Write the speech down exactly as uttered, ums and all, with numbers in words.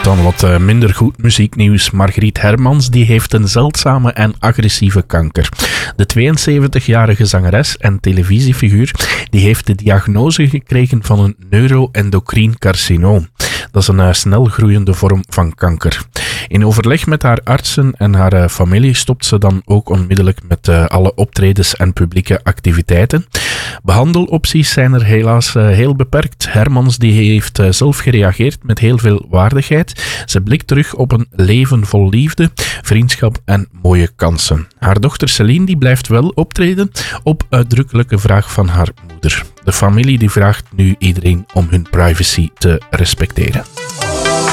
Dan wat uh, minder goed muzieknieuws. Margriet Hermans die heeft een zeldzame en agressieve kanker. De tweeënzeventigjarige zangeres en televisiefiguur die heeft de diagnose gekregen van een neuroendocrien carcinoom. Dat is een uh, snel groeiende vorm van kanker. In overleg met haar artsen en haar uh, familie stopt ze dan ook onmiddellijk met uh, alle optredens en publieke activiteiten. Behandelopties zijn er helaas uh, heel beperkt. Hermans die heeft uh, zelf gereageerd met heel veel waardigheid. Ze blikt terug op een leven vol liefde, vriendschap en mooie kansen. Haar dochter Celine die blijft wel optreden op uitdrukkelijke vraag van haar moeder. De familie die vraagt nu iedereen om hun privacy te respecteren.